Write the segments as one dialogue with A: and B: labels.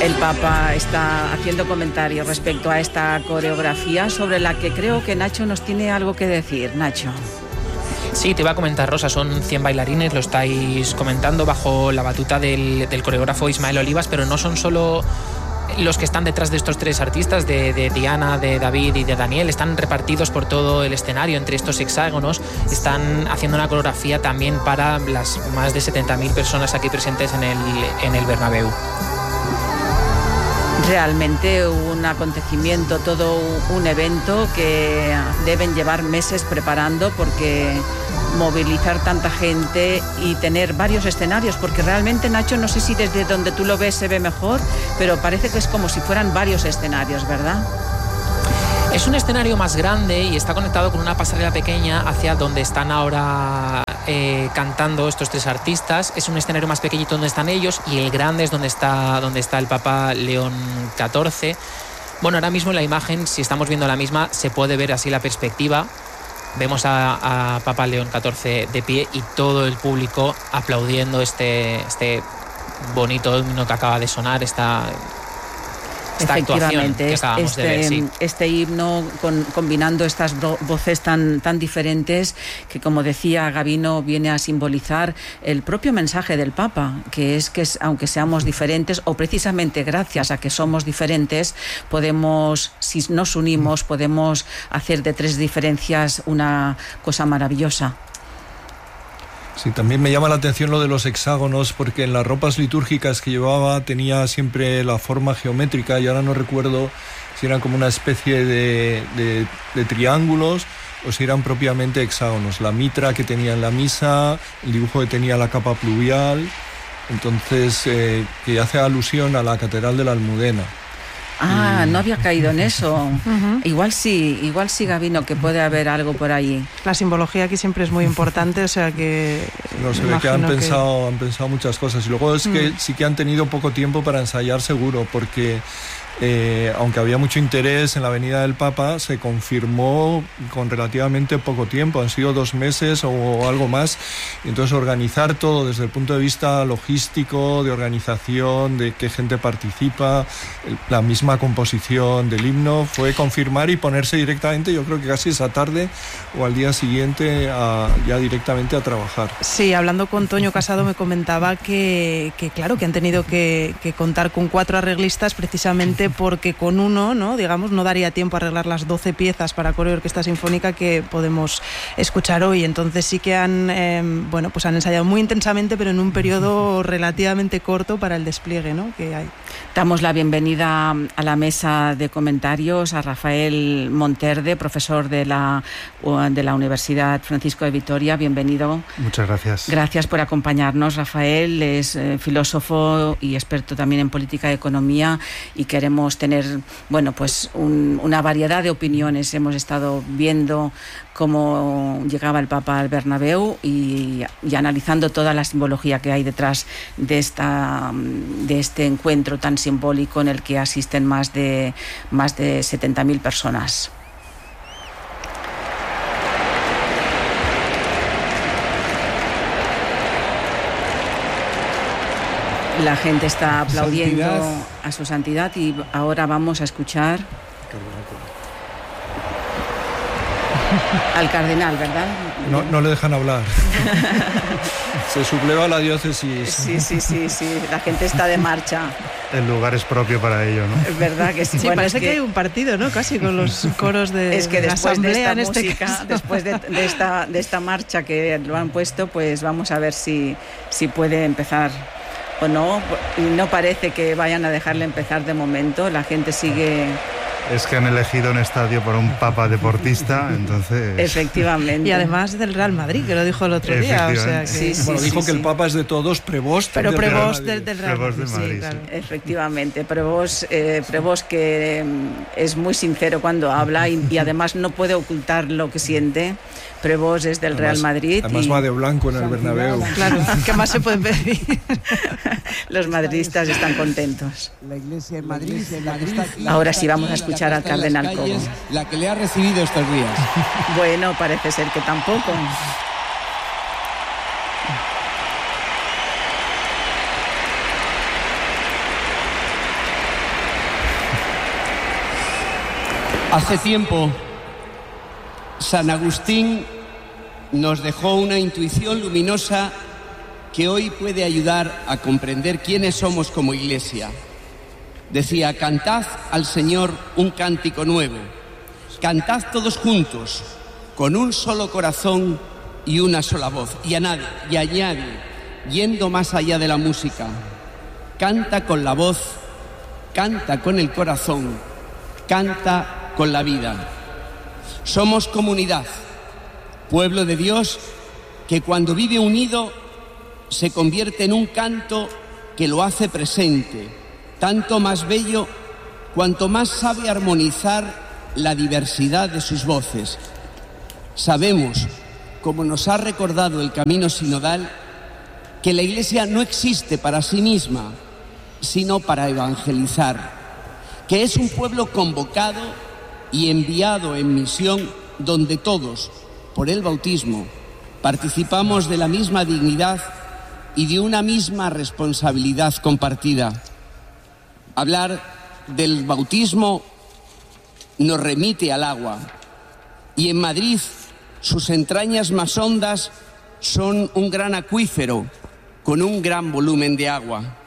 A: El Papa está haciendo comentarios respecto a esta coreografía sobre la que creo que Nacho nos tiene algo que decir. Nacho.
B: Sí, te iba a comentar, Rosa, son 100 bailarines, lo estáis comentando, bajo la batuta del coreógrafo Ismael Olivas, pero no son solo los que están detrás de estos 3 artistas, de Diana, de David y de Daniel. Están repartidos por todo el escenario entre estos hexágonos. Están haciendo una coreografía también para las más de 70.000 personas aquí presentes en el Bernabéu.
A: Realmente un acontecimiento, todo un evento que deben llevar meses preparando, porque movilizar tanta gente y tener varios escenarios, porque realmente, Nacho, no sé si desde donde tú lo ves se ve mejor, pero parece que es como si fueran varios escenarios, ¿verdad?
B: Es un escenario más grande y está conectado con una pasarela pequeña hacia donde están ahora cantando estos 3 artistas. Es un escenario más pequeñito donde están ellos, y el grande es donde está el Papa León XIV. Bueno, ahora mismo en la imagen, si estamos viendo la misma, se puede ver así la perspectiva. Vemos a Papa León XIV de pie y todo el público aplaudiendo este bonito himno que acaba de sonar, esta actuación que acabamos de ver, sí.
A: Este himno combinando estas voces tan diferentes, que, como decía Gabino, viene a simbolizar el propio mensaje del Papa, que es aunque seamos diferentes, o precisamente gracias a que somos diferentes, podemos, si nos unimos, podemos hacer de 3 diferencias una cosa maravillosa.
C: Sí, también me llama la atención lo de los hexágonos, porque en las ropas litúrgicas que llevaba tenía siempre la forma geométrica, y ahora no recuerdo si eran como una especie de triángulos o si eran propiamente hexágonos. La mitra que tenía en la misa, el dibujo que tenía la capa pluvial, entonces que hace alusión a la Catedral de la Almudena.
A: No había caído en eso. Uh-huh. Igual sí, Gabino, que puede haber algo por ahí.
D: La simbología aquí siempre es muy importante, o sea que...
C: No, se ve que han pensado muchas cosas. Y luego es que sí que han tenido poco tiempo para ensayar, seguro, porque aunque había mucho interés en la venida del Papa, se confirmó con relativamente poco tiempo. Han sido 2 meses o algo más. Y entonces organizar todo desde el punto de vista logístico, de organización, de qué gente participa, la misma composición del himno, fue confirmar y ponerse directamente, yo creo que casi esa tarde o al día siguiente, ya directamente a trabajar.
D: Sí, hablando con Toño Casado me comentaba que claro, que han tenido que contar con 4 arreglistas precisamente porque con uno, ¿no? Digamos, no daría tiempo a arreglar las 12 piezas para coro y orquesta sinfónica que podemos escuchar hoy. Entonces sí que han ensayado muy intensamente, pero en un periodo relativamente corto para el despliegue, ¿no?, que hay.
A: Damos la bienvenida a la mesa de comentarios a Rafael Monterde, profesor de la Universidad Francisco de Vitoria. Bienvenido.
E: Muchas gracias.
A: Gracias por acompañarnos, Rafael. Es filósofo y experto también en política y economía, y queremos tener, una variedad de opiniones. Hemos estado viendo cómo llegaba el Papa al Bernabéu y analizando toda la simbología que hay detrás de este encuentro tan simbólico en el que asisten más de 70.000 personas. La gente está aplaudiendo a su santidad, y ahora vamos a escuchar al cardenal, ¿verdad?
C: No le dejan hablar. Se subleva la diócesis.
A: Sí, la gente está de marcha.
E: El lugar es propio para ello, ¿no?
A: Es verdad que sí.
D: Sí, parece que hay un partido, ¿no? Casi con los coros de
A: es que
D: la
A: después
D: asamblea,
A: de esta música,
D: caso.
A: después de esta marcha que lo han puesto, pues vamos a ver si puede empezar o no. Y no parece que vayan a dejarle empezar de momento. La gente sigue...
E: Es que han elegido un estadio por un papa deportista, entonces...
A: Efectivamente.
D: Y además del Real Madrid, que lo dijo el otro día. O sea que...
C: dijo que el Papa es de todos, Prevost.
D: Pero Prevost del Real
E: Madrid.
D: Sí, claro.
A: Efectivamente, Prevost que es muy sincero cuando habla y además no puede ocultar lo que siente. Prevost es del Real Madrid.
C: Además va de blanco en el Bernabéu.
D: Claro, ¿qué más se puede pedir?
A: Los madridistas están contentos.
F: La iglesia en Madrid,
A: ahora sí vamos a escuchar al cardenal Cobo.
F: La que le ha recibido estos días.
A: Bueno, parece ser que tampoco.
F: Hace tiempo, San Agustín nos dejó una intuición luminosa que hoy puede ayudar a comprender quiénes somos como Iglesia. Decía: cantad al Señor un cántico nuevo, cantad todos juntos, con un solo corazón y una sola voz. Y añade, yendo más allá de la música: canta con la voz, canta con el corazón, canta con la vida. Somos comunidad, pueblo de Dios, que cuando vive unido se convierte en un canto que lo hace presente, tanto más bello cuanto más sabe armonizar la diversidad de sus voces. Sabemos, como nos ha recordado el camino sinodal, que la Iglesia no existe para sí misma, sino para evangelizar, que es un pueblo convocado y enviado en misión, donde todos, por el bautismo, participamos de la misma dignidad y de una misma responsabilidad compartida. Hablar del bautismo nos remite al agua, y en Madrid sus entrañas más hondas son un gran acuífero con un gran volumen de agua.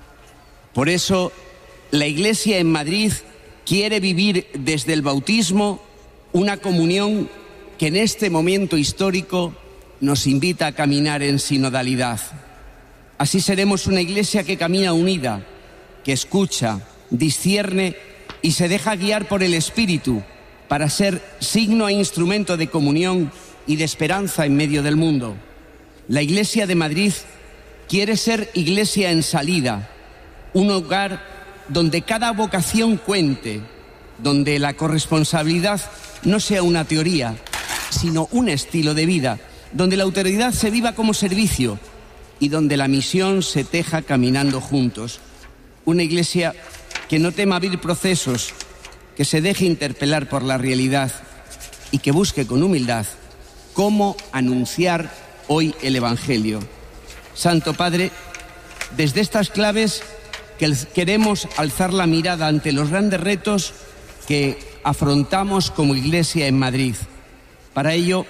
F: Por eso, la Iglesia en Madrid quiere vivir desde el bautismo una comunión que en este momento histórico nos invita a caminar en sinodalidad. Así seremos una Iglesia que camina unida, que escucha, discierne y se deja guiar por el Espíritu para ser signo e instrumento de comunión y de esperanza en medio del mundo. La Iglesia de Madrid quiere ser Iglesia en salida, un hogar donde cada vocación cuente, donde la corresponsabilidad no sea una teoría, sino un estilo de vida, donde la autoridad se viva como servicio y donde la misión se teja caminando juntos. Una Iglesia que no tema abrir procesos, que se deje interpelar por la realidad y que busque con humildad cómo anunciar hoy el Evangelio. Santo Padre, desde estas claves que queremos alzar la mirada ante los grandes retos que afrontamos como Iglesia en Madrid. Para ello,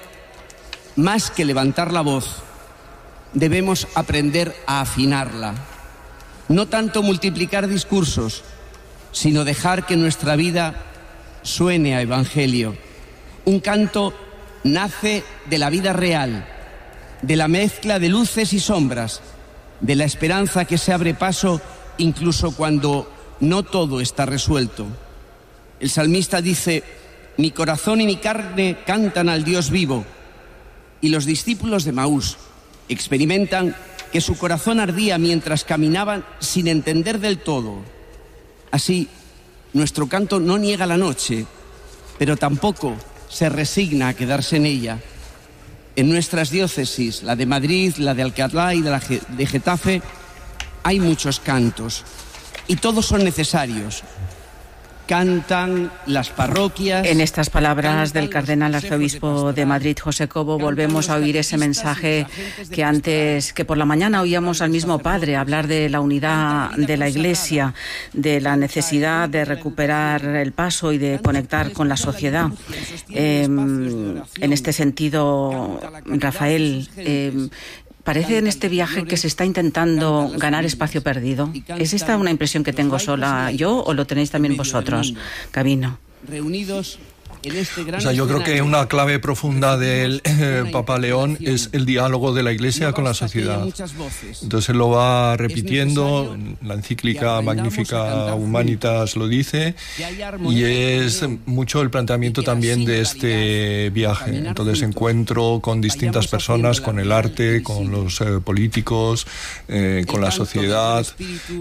F: más que levantar la voz, debemos aprender a afinarla. No tanto multiplicar discursos, sino dejar que nuestra vida suene a Evangelio. Un canto nace de la vida real, de la mezcla de luces y sombras, de la esperanza que se abre paso incluso cuando no todo está resuelto. El salmista dice: mi corazón y mi carne cantan al Dios vivo. Y los discípulos de Maús experimentan que su corazón ardía mientras caminaban sin entender del todo. Así, nuestro canto no niega la noche, pero tampoco se resigna a quedarse en ella. En nuestras diócesis, la de Madrid, la de Alcalá y la de Getafe, hay muchos cantos y todos son necesarios. Cantan las parroquias.
A: En estas palabras del cardenal arzobispo de Madrid, José Cobo, volvemos a oír ese mensaje que por la mañana oíamos al mismo padre hablar de la unidad de la Iglesia, de la necesidad de recuperar el paso y de conectar con la sociedad. En este sentido, Rafael, parece en este viaje que se está intentando ganar espacio perdido. ¿Es esta una impresión que tengo sola yo o lo tenéis también vosotros, Gabino?
F: Reunidos en este gran
C: yo creo que una clave profunda del Papa León es el diálogo de la Iglesia con la sociedad. Entonces él lo va repitiendo, la encíclica Magnificat Humanitas lo dice, y es mucho el planteamiento también de este viaje. Entonces encuentro con distintas personas, con el arte, con los políticos, con la sociedad,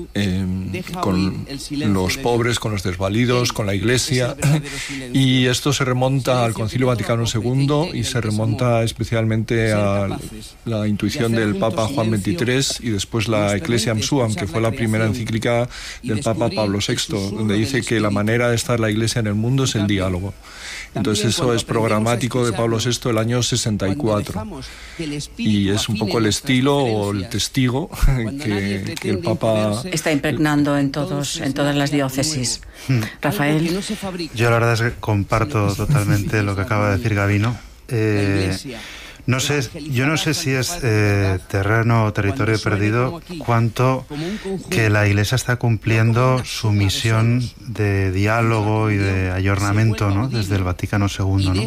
C: con los pobres, con los desvalidos, con la Iglesia, y estos se remonta al Concilio Vaticano II y se remonta especialmente a la intuición del Papa Juan XXIII y después la Ecclesiam Suam, que fue la primera encíclica del Papa Pablo VI, donde dice que la manera de estar la Iglesia en el mundo es el diálogo. Entonces eso es programático de Pablo VI del año 64 y es un poco el estilo o el testigo que el Papa
A: está impregnando en todas las diócesis. Rafael.
E: Yo la verdad es que comparto totalmente lo que acaba de decir Gabino. Yo no sé si es terreno o territorio perdido, cuanto que la Iglesia está cumpliendo su misión de diálogo y de ayornamiento, ¿no? Desde el Vaticano II, ¿no?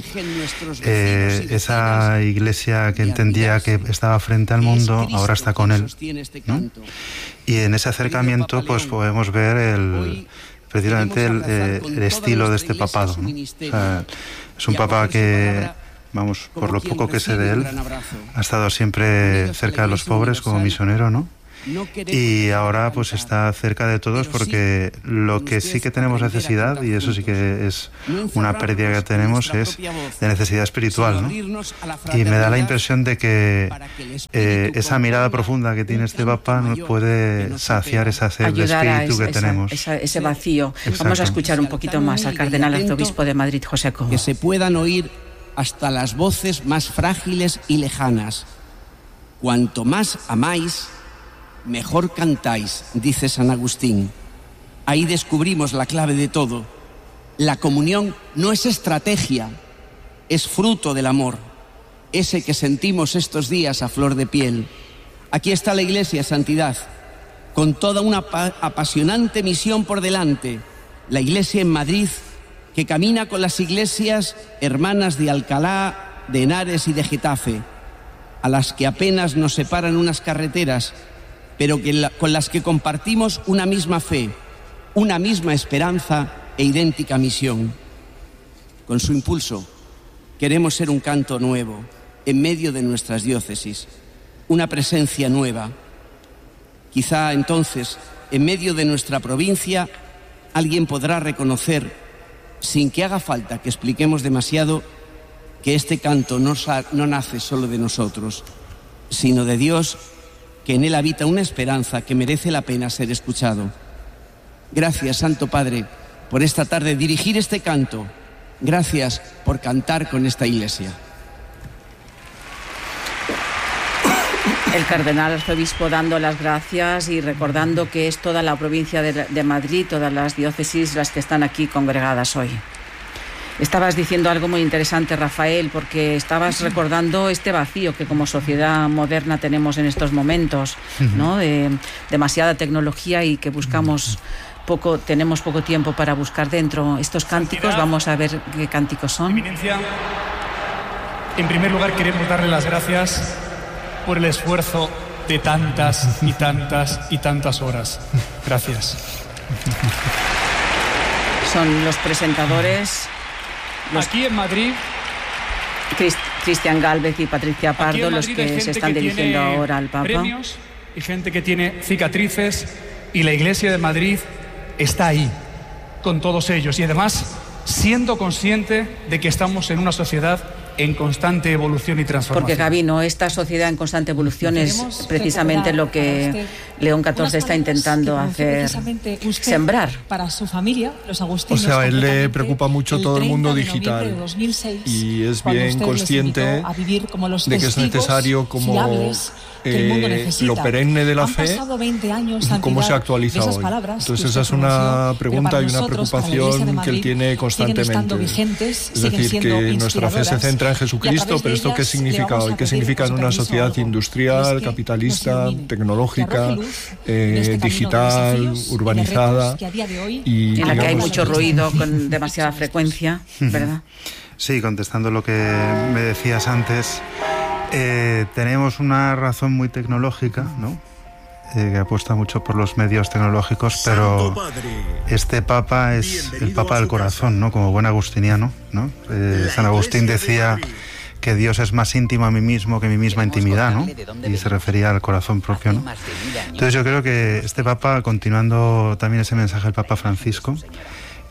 E: Esa Iglesia que entendía que estaba frente al mundo, ahora está con él, ¿no? Y en ese acercamiento pues podemos ver precisamente el estilo de este papado, ¿no? O sea, es un papa que, vamos, por lo poco que sé de él, ha estado siempre cerca de los pobres como misionero, ¿no? Y ahora pues está cerca de todos, porque lo que sí que tenemos necesidad, y eso sí que es una pérdida que tenemos, es de necesidad espiritual, ¿no? Y me da la impresión de que esa mirada profunda que tiene este Papa nos puede saciar esa sed de espíritu que tenemos.
A: Ese vacío.
E: Exacto.
A: Vamos a escuchar un poquito más al cardenal arzobispo de Madrid, José Cobo.
F: Que se puedan oír hasta las voces más frágiles y lejanas. Cuanto más amáis, mejor cantáis, dice San Agustín. Ahí descubrimos la clave de todo. La comunión no es estrategia, es fruto del amor, ese que sentimos estos días a flor de piel. Aquí está la Iglesia, santidad, con toda una apasionante misión por delante. La Iglesia en Madrid, que camina con las iglesias hermanas de Alcalá, de Henares y de Getafe, a las que apenas nos separan unas carreteras, pero con las que compartimos una misma fe, una misma esperanza e idéntica misión. Con su impulso, queremos ser un canto nuevo en medio de nuestras diócesis, una presencia nueva. Quizá entonces, en medio de nuestra provincia, alguien podrá reconocer, sin que haga falta que expliquemos demasiado, que este canto no nace solo de nosotros, sino de Dios, que en él habita una esperanza que merece la pena ser escuchado. Gracias, Santo Padre, por esta tarde dirigir este canto. Gracias por cantar con esta Iglesia.
A: El cardenal arzobispo dando las gracias y recordando que es toda la provincia de Madrid, todas las diócesis las que están aquí congregadas hoy. Estabas diciendo algo muy interesante, Rafael, porque estabas recordando este vacío que como sociedad moderna tenemos en estos momentos, ¿no? De demasiada tecnología y que tenemos poco tiempo para buscar dentro estos cánticos. Vamos a ver qué cánticos son.
G: Eminencia, en primer lugar queremos darle las gracias por el esfuerzo de tantas y tantas y tantas horas. Gracias.
A: Son los presentadores.
G: Aquí en Madrid,
A: Cristian Gálvez y Patricia Pardo, los que se están dirigiendo ahora al Papa.
G: Premios y gente que tiene cicatrices, y la Iglesia de Madrid está ahí con todos ellos, y además siendo consciente de que estamos en una sociedad en constante evolución y transformación.
A: Porque, Gabino, esta sociedad en constante evolución es precisamente lo que León XIV está intentando hacer, sembrar.
H: Para su familia, los agustinos.
C: O sea, a él le preocupa mucho todo el mundo digital
H: 2006,
C: y es bien consciente de que es necesario como lo perenne de la fe y cómo se actualiza hoy. Entonces esa es una pregunta y una preocupación que él tiene constantemente. Es decir, que nuestra fe se centra en Jesucristo, pero ¿esto qué significa hoy? ¿Qué significa en una sociedad industrial, capitalista, tecnológica, digital, urbanizada?
A: Y en la que hay mucho ruido con demasiada frecuencia, ¿verdad?
E: Sí, contestando lo que me decías antes, tenemos una razón muy tecnológica, ¿no? Que apuesta mucho por los medios tecnológicos, pero este Papa es el Papa del corazón, ¿no? Como buen agustiniano, ¿no? San Agustín decía que Dios es más íntimo a mí mismo que mi misma intimidad, ¿no? Y se refería al corazón propio, ¿no? Entonces yo creo que este Papa, continuando también ese mensaje del Papa Francisco,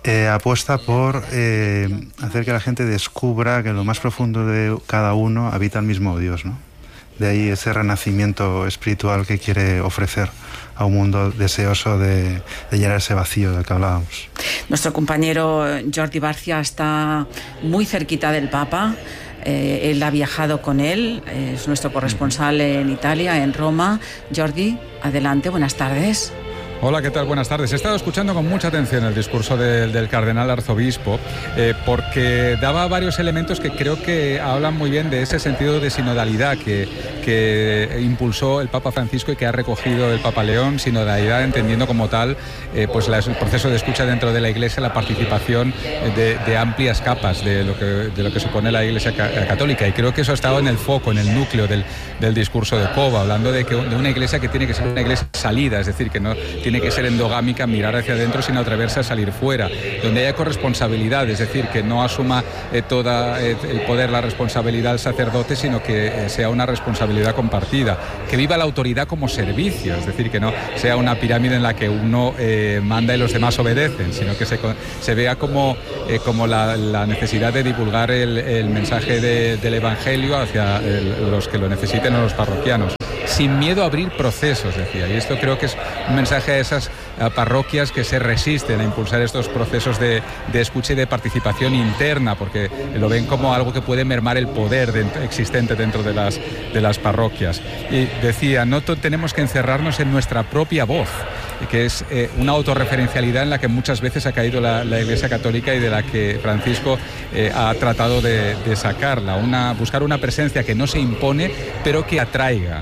E: apuesta por hacer que la gente descubra que en lo más profundo de cada uno habita el mismo Dios, ¿no? De ahí ese renacimiento espiritual que quiere ofrecer a un mundo deseoso de llenar ese vacío del que hablábamos.
A: Nuestro compañero Jordi Barcia está muy cerquita del Papa. Él ha viajado con él, es nuestro corresponsal en Italia, en Roma. Jordi, adelante, buenas tardes.
I: Hola, ¿qué tal? Buenas tardes. He estado escuchando con mucha atención el discurso del cardenal arzobispo porque daba varios elementos que creo que hablan muy bien de ese sentido de sinodalidad que impulsó el Papa Francisco y que ha recogido el Papa León. Sinodalidad entendiendo como tal pues el proceso de escucha dentro de la Iglesia, la participación de amplias capas de lo que supone la Iglesia católica, y creo que eso ha estado en el foco, en el núcleo del discurso de Cova, hablando de una Iglesia que tiene que ser una Iglesia salida, es decir, que no tiene que ser endogámica, mirar hacia adentro sin atreverse a salir fuera, donde haya corresponsabilidad, es decir, que no asuma todo el poder, la responsabilidad del sacerdote, sino que sea una responsabilidad compartida, que viva la autoridad como servicio, es decir, que no sea una pirámide en la que uno manda y los demás obedecen, sino que se vea como la necesidad de divulgar el mensaje del Evangelio hacia los que lo necesiten o los parroquianos, sin miedo a abrir procesos, decía, y esto creo que es un mensaje a esas parroquias que se resisten a impulsar estos procesos de escucha y de participación interna, porque lo ven como algo que puede mermar el poder existente dentro de las parroquias. Y decía, no tenemos que encerrarnos en nuestra propia voz, que es una autorreferencialidad en la que muchas veces ha caído la Iglesia Católica y de la que Francisco ha tratado de sacarla, buscar una presencia que no se impone, pero que atraiga.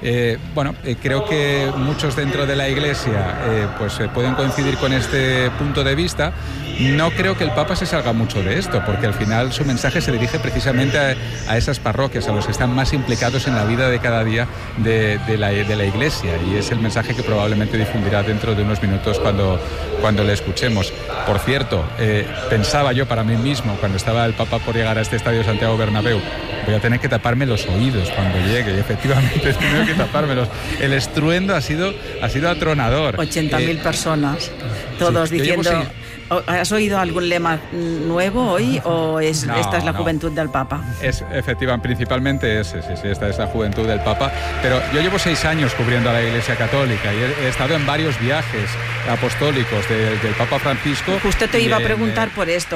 I: Creo que muchos dentro de la Iglesia pueden coincidir con este punto de vista. No creo que el Papa se salga mucho de esto, porque al final su mensaje se dirige precisamente a esas parroquias, a los que están más implicados en la vida de cada día de la Iglesia, y es el mensaje que probablemente difundirá dentro de unos minutos cuando le escuchemos. Por cierto, pensaba yo para mí mismo, cuando estaba el Papa por llegar a este estadio Santiago Bernabéu, voy a tener que taparme los oídos cuando llegue, y efectivamente he tenido que tapármelos. El estruendo ha sido atronador.
A: 80.000 personas, todos diciendo... ¿Has oído algún lema nuevo hoy o esta es la juventud del Papa?
I: Es efectivamente, principalmente esta es la juventud del Papa, pero yo llevo 6 años cubriendo a la Iglesia Católica y he estado en varios viajes apostólicos del Papa Francisco.
A: Justo te iba a preguntar por esto,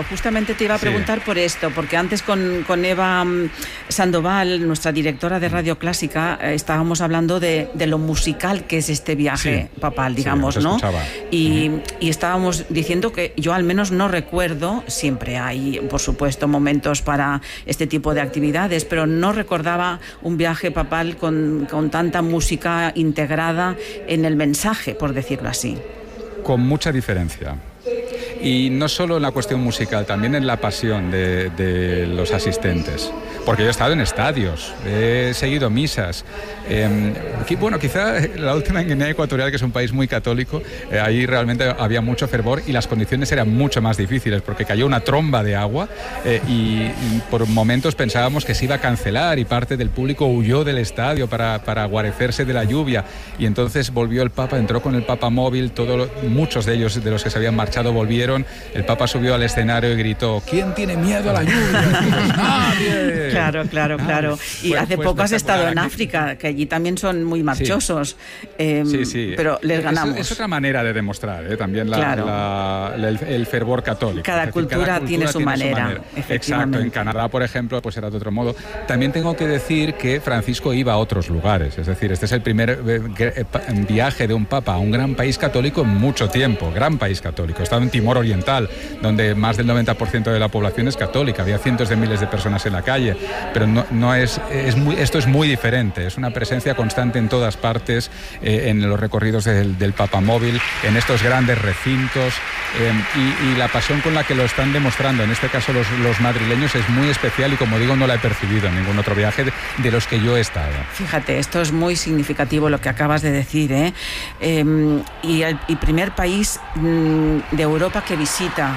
A: porque antes con Eva Sandoval, nuestra directora de Radio Clásica, estábamos hablando de lo musical que es este viaje papal, digamos, ¿no? Y estábamos diciendo que yo al menos no recuerdo, siempre hay, por supuesto, momentos para este tipo de actividades, pero no recordaba un viaje papal con tanta música integrada en el mensaje, por decirlo así.
I: Con mucha diferencia. Y no solo en la cuestión musical, también en la pasión de los asistentes. Porque yo he estado en estadios, he seguido misas. Quizá la última en Guinea Ecuatorial, que es un país muy católico, ahí realmente había mucho fervor y las condiciones eran mucho más difíciles, porque cayó una tromba de agua y por momentos pensábamos que se iba a cancelar y parte del público huyó del estadio para guarecerse de la lluvia. Y entonces volvió el Papa, entró con el Papa móvil, muchos de ellos, de los que se habían marchado, volvieron. El Papa subió al escenario y gritó: ¿quién tiene miedo a la lluvia? ¡Nadie!
A: Claro. Y hace poco has estado en África, que allí también son muy marchosos.
I: Sí.
A: Pero les ganamos.
I: Es otra manera de demostrar también el fervor católico.
A: Cada cultura tiene su manera.
I: Exacto. En Canadá, por ejemplo, pues era de otro modo. También tengo que decir que Francisco iba a otros lugares. Es decir, este es el primer viaje de un papa a un gran país católico en mucho tiempo. Gran país católico. He estado en Timor Oriental, donde más del 90% de la población es católica. Había cientos de miles de personas en la calle. Pero esto es muy diferente. Es una presencia constante en todas partes, en los recorridos del Papa móvil, en estos grandes recintos, y la pasión con la que lo están demostrando, en este caso los madrileños, es muy especial y, como digo, no la he percibido en ningún otro viaje de los que yo he estado.
A: Fíjate, esto es muy significativo lo que acabas de decir, y el primer país de Europa que visita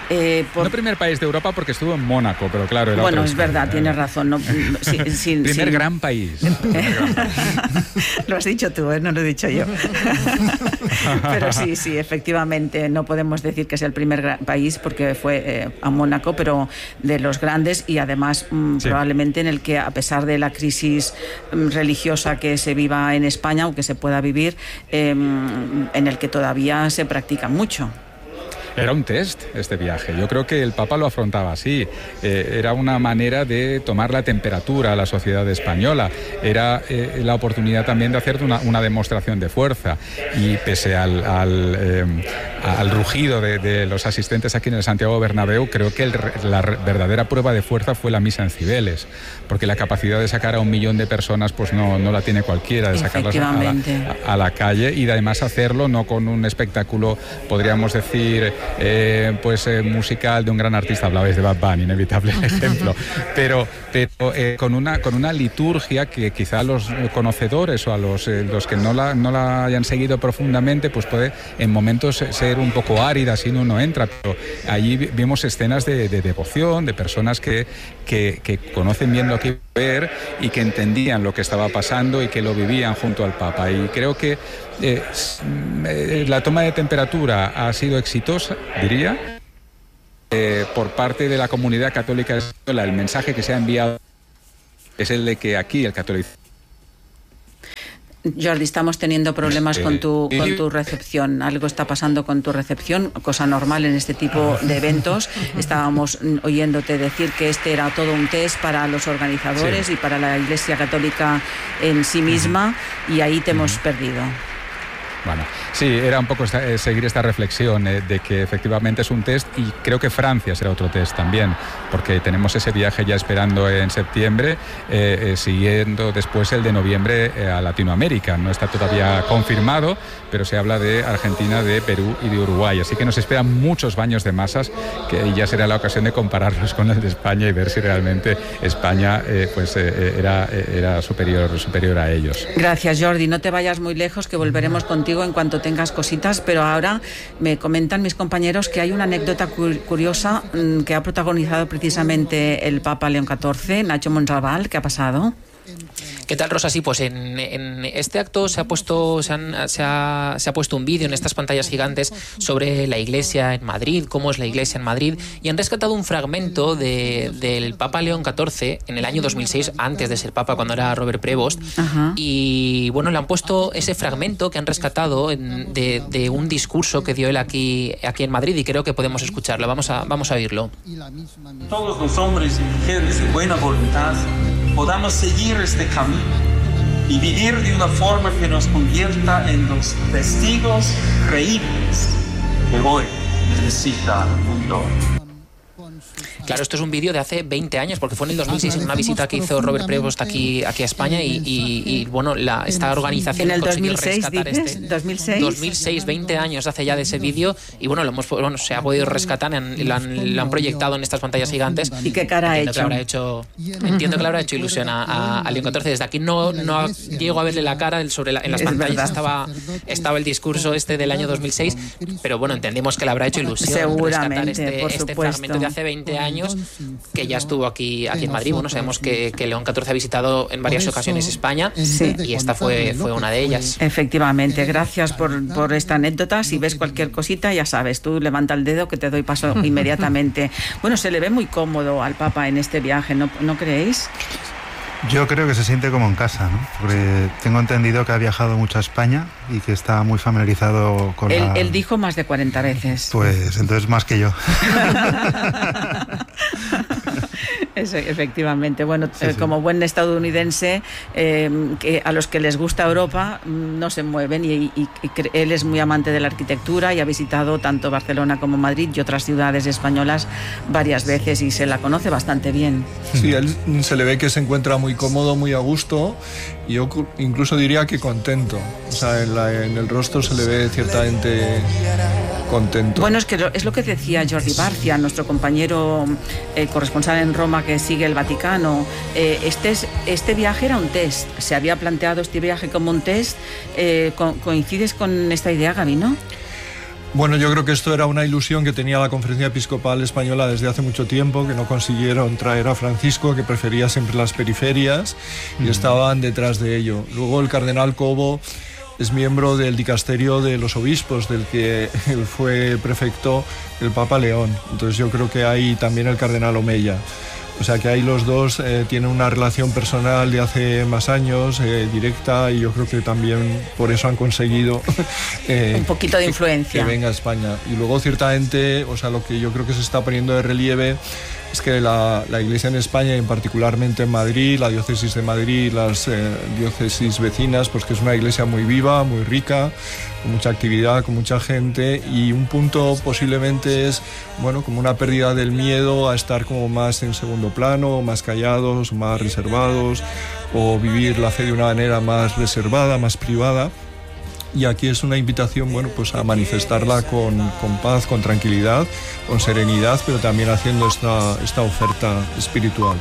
I: No primer país de Europa porque estuvo en Mónaco, pero claro, era
A: bueno,
I: otra
A: es verdad, tienes razón. No,
I: primer gran país.
A: Lo has dicho tú, no lo he dicho yo. Pero sí, efectivamente, no podemos decir que sea el primer gran país porque fue a Mónaco, pero de los grandes y además probablemente en el que, a pesar de la crisis religiosa que se viva en España o que se pueda vivir, en el que todavía se practica mucho.
I: Era un test este viaje. Yo creo que el Papa lo afrontaba así. Era una manera de tomar la temperatura a la sociedad española. Era la oportunidad también de hacer una demostración de fuerza. Y pese al rugido de los asistentes aquí en el Santiago Bernabéu, creo que la verdadera prueba de fuerza fue la misa en Cibeles. Porque la capacidad de sacar a 1 millón de personas pues no la tiene cualquiera, de sacarlas a la calle y de además hacerlo no con un espectáculo, podríamos decir, musical de un gran artista. Hablabais de Bad Bunny, inevitable ejemplo, pero con una liturgia que quizá los conocedores o a los que no la hayan seguido profundamente, pues puede en momentos ser un poco árida si uno no entra, pero allí vimos escenas de devoción, de personas que conocen bien lo que iba a ver y que entendían lo que estaba pasando y que lo vivían junto al Papa. Y creo que la toma de temperatura ha sido exitosa, diría, por parte de la comunidad católica española. El mensaje que se ha enviado es el de que aquí el catolicismo...
A: Jordi, estamos teniendo problemas con tu recepción. Algo está pasando con tu recepción, cosa normal en este tipo de eventos. Estábamos oyéndote decir que este era todo un test para los organizadores y para la Iglesia Católica en sí misma, y ahí te hemos perdido.
I: Bueno, sí, era un poco seguir esta reflexión de que efectivamente es un test, y creo que Francia será otro test también, porque tenemos ese viaje ya esperando en septiembre, siguiendo después el de noviembre a Latinoamérica. No está todavía confirmado, pero se habla de Argentina, de Perú y de Uruguay. Así que nos esperan muchos baños de masas, que ya será la ocasión de compararlos con el de España y ver si realmente España era superior a ellos.
A: Gracias, Jordi. No te vayas muy lejos, que volveremos contigo en cuanto tengas cositas, pero ahora me comentan mis compañeros que hay una anécdota curiosa que ha protagonizado precisamente el Papa León XIV, Nacho Monsalval. ¿Qué ha pasado?
B: ¿Qué tal, Rosa? Sí, pues en este acto se ha puesto un vídeo en estas pantallas gigantes sobre la Iglesia en Madrid, cómo es la Iglesia en Madrid, y han rescatado un fragmento del Papa León XIV en el año 2006, antes de ser Papa, cuando era Robert Prevost. Ajá. Y bueno, le han puesto ese fragmento que han rescatado de un discurso que dio él aquí en Madrid, y creo que podemos escucharlo. Vamos a oírlo.
J: Todos los hombres y mujeres de buena voluntad podamos seguir este camino y vivir de una forma que nos convierta en los testigos creíbles que hoy necesita el mundo.
B: Claro, esto es un vídeo de hace 20 años, porque fue en el 2006 en una visita que hizo Robert Prevost aquí a España, y bueno, esta organización...
A: ¿En el 2006 dices? ¿2006?
B: 2006, 20 años hace ya de ese vídeo, y bueno, se ha podido rescatar, lo han proyectado en estas pantallas gigantes.
A: ¿Y qué cara ha hecho?
B: Entiendo que le habrá hecho ilusión a León XIV. Desde aquí no llego a verle la cara, en las pantallas estaba el discurso del año 2006, pero bueno, entendemos que le habrá hecho ilusión.
A: Seguramente, por
B: este fragmento de hace 20 años que ya estuvo aquí en Madrid. Bueno, sabemos que León XIV ha visitado en varias ocasiones España, y esta fue una de ellas.
A: Efectivamente, gracias por esta anécdota. Si ves cualquier cosita, ya sabes, tú levanta el dedo que te doy paso inmediatamente. Bueno, se le ve muy cómodo al Papa en este viaje, ¿no creéis?
E: Yo creo que se siente como en casa, ¿no? Porque tengo entendido que ha viajado mucho a España y que está muy familiarizado con
A: él dijo más de 40 veces.
E: Pues entonces más que yo.
A: Eso, efectivamente. Bueno, como buen estadounidense, que a los que les gusta Europa no se mueven, y él es muy amante de la arquitectura y ha visitado tanto Barcelona como Madrid y otras ciudades españolas varias veces, y se la conoce bastante bien.
C: Sí, él se le ve que se encuentra muy cómodo, muy a gusto, y yo incluso diría que contento. O sea, en el rostro se le ve ciertamente contento.
A: Bueno, es lo que decía Jordi Barcia, nuestro compañero corresponsal en Roma, que sigue el Vaticano. Este viaje era un test. Se había planteado este viaje como un test. ¿Coincides con esta idea, Gaby, no?
C: Bueno, yo creo que esto era una ilusión que tenía la Conferencia Episcopal Española desde hace mucho tiempo, que no consiguieron traer a Francisco, que prefería siempre las periferias, y estaban detrás de ello. Luego el cardenal Cobo es miembro del dicasterio de los obispos, del que fue prefecto el Papa León. Entonces yo creo que hay también el cardenal Omeya. O sea que ahí los dos tienen una relación personal de hace más años, directa, y yo creo que también por eso han conseguido
A: un poquito de influencia
C: que venga a España. Y luego ciertamente, o sea, lo que yo creo que se está poniendo de relieve es que la Iglesia en España, y particularmente en Madrid, la diócesis de Madrid, las diócesis vecinas, pues que es una iglesia muy viva, muy rica, con mucha actividad, con mucha gente, y un punto posiblemente es, bueno, como una pérdida del miedo a estar como más en segundo plano, más callados, más reservados, o vivir la fe de una manera más reservada, más privada. Y aquí es una invitación, bueno, pues a manifestarla con paz, con tranquilidad, con serenidad, pero también haciendo esta oferta espiritual.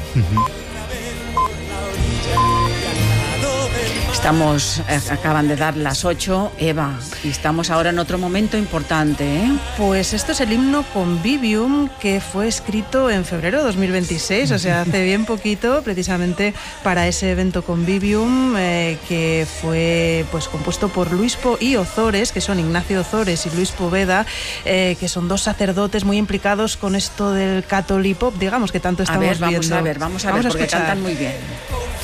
A: Acaban de dar las 8, Eva, y estamos ahora en otro momento importante, ¿eh?
D: Pues esto es el himno Convivium, que fue escrito en febrero de 2026, o sea, hace bien poquito, precisamente para ese evento Convivium, que fue pues compuesto por Luis Po y Ozores, que son Ignacio Ozores y Luis Poveda, que son dos sacerdotes muy implicados con esto del Catholic Pop, digamos, que tanto estamos viendo.
A: Vamos a ver, porque cantan muy bien.